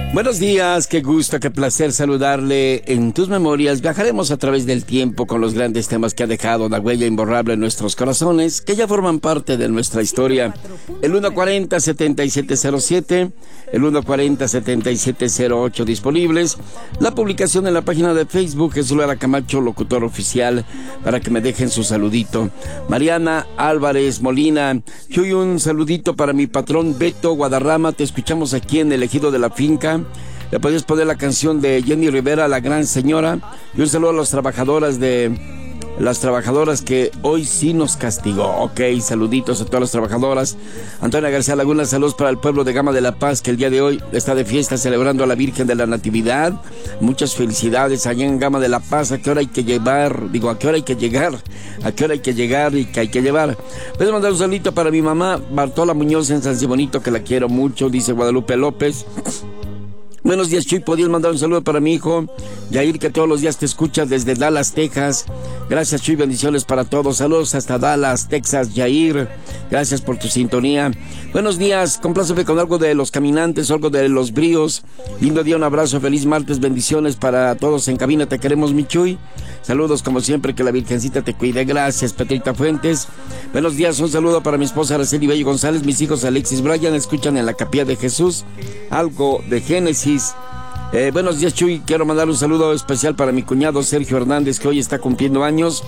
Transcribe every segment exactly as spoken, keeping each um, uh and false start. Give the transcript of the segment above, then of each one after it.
Buenos días, qué gusto, qué placer saludarle. En tus memorias viajaremos a través del tiempo con los grandes temas que ha dejado la huella imborrable en nuestros corazones, que ya forman parte de nuestra historia. El uno cuarenta, setenta y siete cero siete, el uno cuarenta, setenta y siete cero ocho disponibles. La publicación en la página de Facebook, Jesús Lara Camacho, locutor oficial, para que me dejen su saludito. Mariana Álvarez Molina, y un saludito para mi patrón Beto Guadarrama. Te escuchamos aquí en el Ejido de la Finca. Le podías poner la canción de Jenny Rivera, La Gran Señora. Y un saludo a las trabajadoras de las trabajadoras que hoy sí nos castigó. Ok, saluditos a todas las trabajadoras. Antonia García Laguna, saludos para el pueblo de Gama de la Paz, que el día de hoy está de fiesta celebrando a la Virgen de la Natividad. Muchas felicidades allá en Gama de la Paz. ¿A qué hora hay que llevar? Digo, ¿a qué hora hay que llegar? ¿A qué hora hay que llegar y que hay que llevar? Puedes mandar un saludito para mi mamá, Bartola Muñoz en San Simonito, que la quiero mucho, dice Guadalupe López. Buenos días, Chuy. ¿Podrías mandar un saludo para mi hijo Yair, que todos los días te escucha desde Dallas, Texas? Gracias, Chuy. Bendiciones para todos. Saludos hasta Dallas, Texas, Yair. Gracias por tu sintonía. Buenos días. Compláceme con algo de Los Caminantes, algo de Los Bríos. Lindo día, un abrazo. Feliz martes. Bendiciones para todos en cabina. Te queremos, mi Chuy. Saludos, como siempre, que la Virgencita te cuide. Gracias, Petrita Fuentes. Buenos días. Un saludo para mi esposa Araceli Bello González. Mis hijos Alexis Bryan escuchan en la Capilla de Jesús algo de Génesis. Eh, buenos días, Chuy. Quiero mandar un saludo especial para mi cuñado Sergio Hernández, que hoy está cumpliendo años.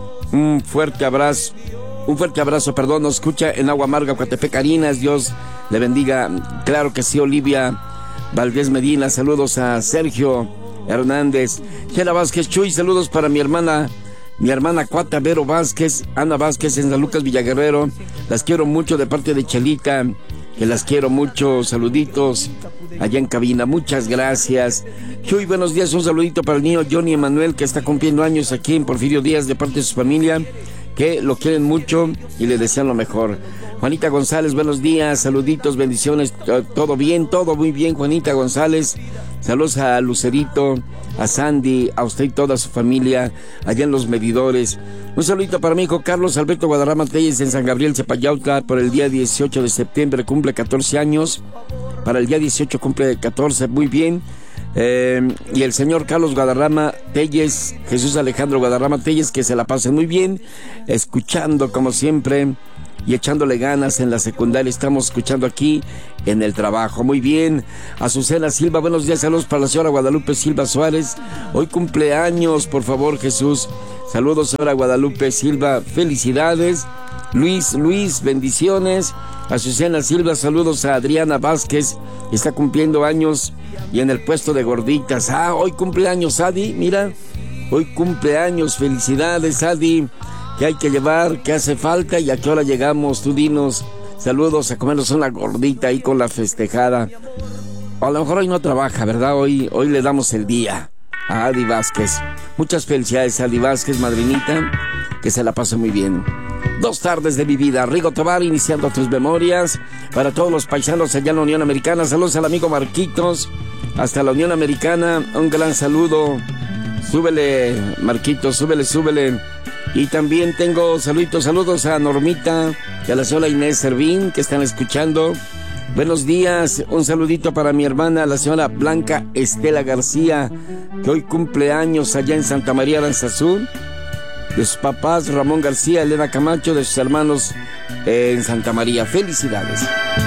Un fuerte abrazo. Un fuerte abrazo, perdón. Nos escucha en Agua Amarga, Coatepec, Carinas. Dios le bendiga. Claro que sí, Olivia Valdés Medina. Saludos a Sergio Hernández. Gela Vázquez, Chuy. Saludos para mi hermana, mi hermana Cuata Vero Vázquez, Ana Vázquez en San Lucas Villaguerrero. Las quiero mucho de parte de Chelita, que las quiero mucho. Saluditos allá en cabina, muchas gracias. Chuy, buenos días, un saludito para el niño Johnny Emanuel, que está cumpliendo años aquí en Porfirio Díaz, de parte de su familia, que lo quieren mucho y le desean lo mejor. Juanita González, buenos días, saluditos, bendiciones, todo bien, todo muy bien, Juanita González. Saludos a Lucerito, a Sandy, a usted y toda su familia allá en Los Medidores. Un saludito para mi hijo Carlos Alberto Guadarrama Telles en San Gabriel Cepayauta por el día dieciocho de septiembre, cumple catorce años. Para el día dieciocho cumple catorce, muy bien. Eh, y el señor Carlos Guadarrama Telles, Jesús Alejandro Guadarrama Telles, que se la pasen muy bien, escuchando como siempre y echándole ganas en la secundaria. Estamos escuchando aquí en el trabajo. Muy bien. Azucena Silva, buenos días, saludos para la señora Guadalupe Silva Suárez. Hoy cumpleaños, por favor, Jesús. Saludos, señora Guadalupe Silva, felicidades. Luis, Luis, bendiciones. Azucena Silva, saludos a Adriana Vázquez, está cumpliendo años y en el puesto de gorditas. Ah, hoy cumpleaños, Adi, mira, hoy cumpleaños, felicidades, Adi. ¿Qué hay que llevar? ¿Qué hace falta? ¿Y a qué hora llegamos? Tú dinos. Saludos, a comernos una gordita ahí con la festejada. O a lo mejor hoy no trabaja, ¿verdad? Hoy, hoy le damos el día a Adi Vázquez. Muchas felicidades, Adi Vázquez, madrinita, que se la pase muy bien. Dos tardes de mi vida, Rigo Tobar, iniciando tus memorias. Para todos los paisanos allá en la Unión Americana, saludos al amigo Marquitos, hasta la Unión Americana, un gran saludo. Súbele, Marquitos, súbele, súbele. Y también tengo saluditos, saludos a Normita y a la señora Inés Servín, que están escuchando. Buenos días, un saludito para mi hermana, la señora Blanca Estela García, que hoy cumple años allá en Santa María Aranzazú. De sus papás Ramón García, Elena Camacho, de sus hermanos eh, en Santa María. Felicidades.